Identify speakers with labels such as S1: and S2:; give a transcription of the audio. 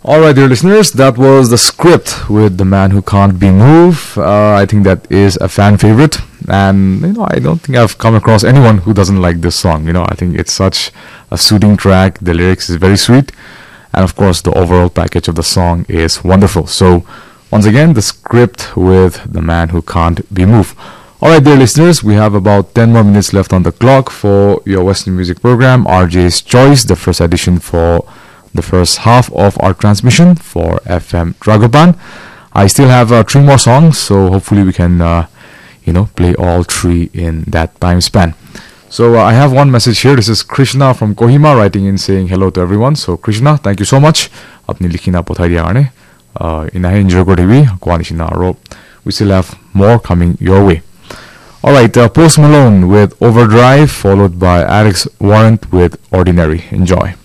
S1: Alright, dear listeners, that was The Script with The Man Who Can't Be Moved. I think that is a fan favorite, and I don't think I've come across anyone who doesn't like this song. I think it's such a soothing track. The lyrics is very sweet, and of course, the overall package of the song is wonderful. So, once again, The Script with The Man Who Can't Be Moved. Alright, dear listeners, we have about 10 more minutes left on the clock for your Western music program, RJ's Choice, the first edition for the first half of our transmission for FM Dragopan. I still have 3 more songs, so hopefully we can, play all 3 in that time span. So I have one message here. This is Krishna from Kohima writing in saying hello to everyone. So Krishna, thank you so much. Apni likhina pothaidiya garne. Inahe enjoy garibi kwanishina ro. We still have more coming your way. Alright, Post Malone with Overdrive, followed by Alex Warrant with Ordinary. Enjoy.